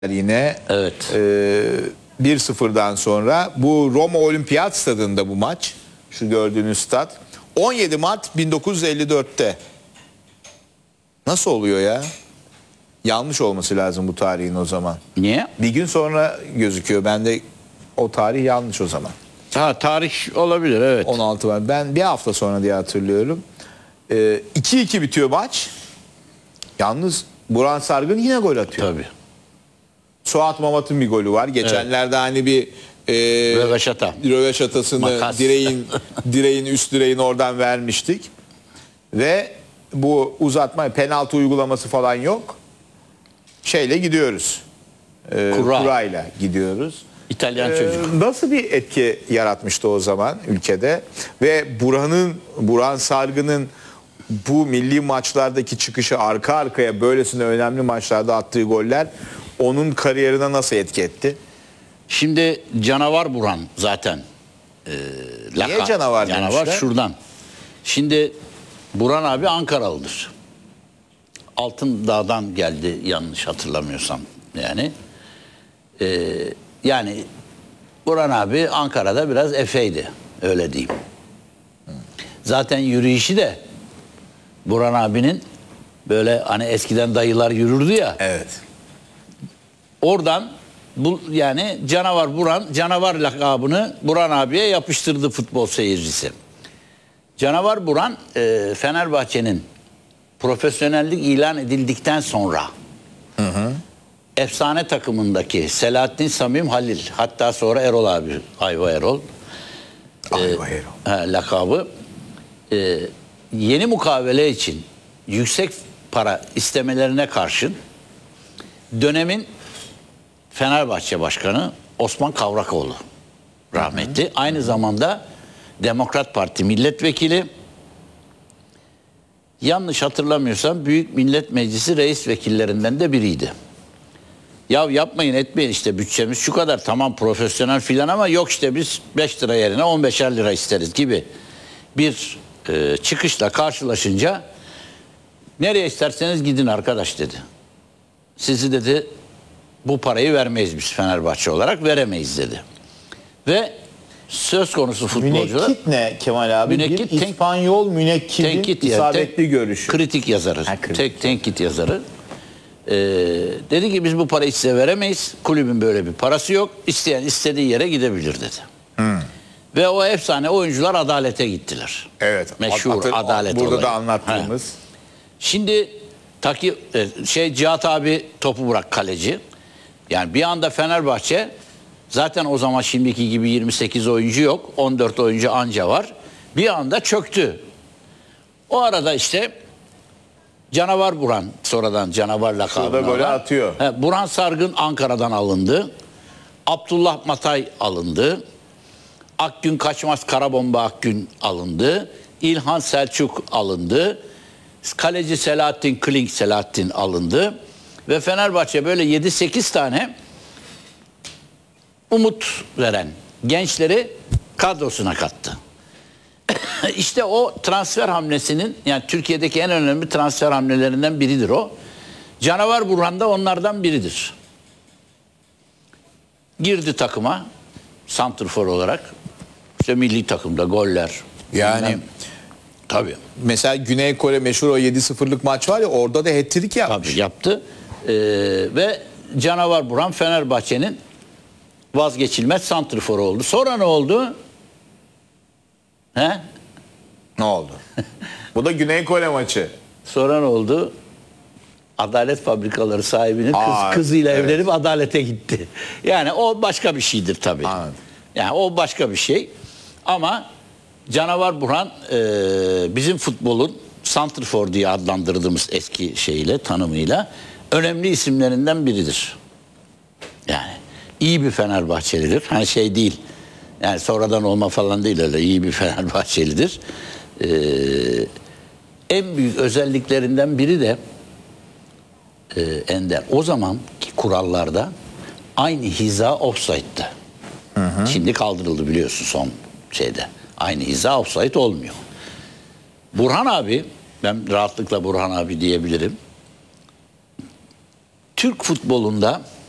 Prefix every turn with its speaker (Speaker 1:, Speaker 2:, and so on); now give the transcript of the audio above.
Speaker 1: yine
Speaker 2: Evet.
Speaker 1: 1-0'dan sonra bu Roma Olimpiyat Stadında bu maç. Şu gördüğünüz stat. 17 Mart 1954'te. Nasıl oluyor ya? Yanlış olması lazım bu tarihin o zaman.
Speaker 2: Niye?
Speaker 1: Bir gün sonra gözüküyor. Bende o tarih yanlış o zaman.
Speaker 2: Ha, tarih olabilir, evet.
Speaker 1: 16 var. Ben bir hafta sonra diye hatırlıyorum. 2-2 bitiyor maç. Yalnız Burhan Sargın yine gol atıyor.
Speaker 2: Tabii.
Speaker 1: Suat Mamat'ın bir golü var. Geçenlerde hani bir
Speaker 2: Röveşata.
Speaker 1: röveşatasını
Speaker 2: Makas.
Speaker 1: direğin üst direğin oradan vermiştik. Ve bu uzatma penaltı uygulaması falan yok. Şeyle gidiyoruz. Kurayla gidiyoruz.
Speaker 2: İtalyan çocuk.
Speaker 1: Nasıl bir etki yaratmıştı o zaman ülkede ve Burhan Sargın'ın bu milli maçlardaki çıkışı arka arkaya böylesine önemli maçlarda attığı goller onun kariyerine nasıl etki etti?
Speaker 2: Şimdi canavar Burhan zaten.
Speaker 1: Niye canavar demişler?
Speaker 2: Şuradan. Şimdi Burhan abi Ankaralıdır. Altındağ'dan geldi yanlış hatırlamıyorsam yani. Yani Burhan abi Ankara'da biraz efeydi, öyle diyeyim. Zaten yürüyüşü de Burhan abinin böyle hani eskiden dayılar yürürdü ya.
Speaker 1: Evet.
Speaker 2: Oradan bu yani canavar Burhan, canavar lakabını Burhan abiye yapıştırdı futbol seyircisi. Canavar Burhan Fenerbahçe'nin profesyonellik ilan edildikten sonra efsane takımındaki Selahattin Samim Halil, hatta sonra Erol abi, Ayva Erol, lakabı yeni mukavele için yüksek para istemelerine karşın dönemin Fenerbahçe Başkanı Osman Kavrakoğlu rahmetli. Aynı zamanda Demokrat Parti milletvekili, yanlış hatırlamıyorsam Büyük Millet Meclisi reis vekillerinden de biriydi. Ya yapmayın etmeyin, işte bütçemiz şu kadar, tamam profesyonel filan ama yok işte biz 5 lira yerine 15'er lira isteriz gibi bir çıkışla karşılaşınca nereye isterseniz gidin arkadaş dedi. Sizi dedi bu parayı vermeyiz biz Fenerbahçe olarak, veremeyiz dedi. Ve söz konusu futbolcular...
Speaker 1: Münekkit ne Kemal abi?
Speaker 2: Münekkit,
Speaker 1: bir İspanyol münekkidin isabetli görüşü.
Speaker 2: Kritik yazarı. Tenkit yazarı. Dedi ki biz bu parayı size veremeyiz. Kulübün böyle bir parası yok. İsteyen istediği yere gidebilir dedi. Ve o efsane oyuncular adalete gittiler.
Speaker 1: Evet.
Speaker 2: Meşhur adalet
Speaker 1: burada
Speaker 2: olayı.
Speaker 1: da anlattığımız.
Speaker 2: Şimdi Cihat abi topu bırak, kaleci. Yani bir anda Fenerbahçe zaten o zaman şimdiki gibi 28 oyuncu yok. 14 oyuncu anca var. Bir anda çöktü. O arada işte Canavar Burhan, sonradan Canavar lakabını
Speaker 1: Şurada böyle atıyor.
Speaker 2: Burhan Sargın Ankara'dan alındı. Abdullah Matay alındı. Akgün Kaçmaz Karabomba Akgün alındı. İlhan Selçuk alındı. Kaleci Selahattin alındı. Ve Fenerbahçe böyle 7-8 tane umut veren gençleri kadrosuna kattı. İşte o transfer hamlesinin, yani Türkiye'deki en önemli transfer hamlelerinden biridir o. Canavar Burhan da onlardan biridir. Girdi takıma santrfor olarak. İşte milli takımda goller.
Speaker 1: Yani
Speaker 2: tabii.
Speaker 1: Mesela Güney Kore meşhur o 7-0'lık maç var ya, orada da hat-trick yapmış.
Speaker 2: Tabii yaptı. Ve Canavar Burhan Fenerbahçe'nin vazgeçilmez santrforu oldu. Sonra ne oldu?
Speaker 1: Ne oldu? Bu da Güney Kore maçı.
Speaker 2: Sonra ne oldu? Adalet Fabrikaları sahibinin kızıyla evlenip adalete gitti. Yani o başka bir şeydir tabii.
Speaker 1: Anladım.
Speaker 2: Yani o başka bir şey. Ama Canavar Burhan bizim futbolun santrfor diye adlandırdığımız eski tanımıyla önemli isimlerinden biridir. Yani iyi bir Fenerbahçelidir. Hani değil. Yani sonradan olma falan değil, öyle iyi bir Fenerbahçelidir. En büyük özelliklerinden biri de Ender, o zamanki kurallarda aynı hiza offside'dı. Şimdi kaldırıldı biliyorsun son şeyde. Aynı hiza offside olmuyor. Burhan abi, ben rahatlıkla Burhan abi diyebilirim. Türk futbolunda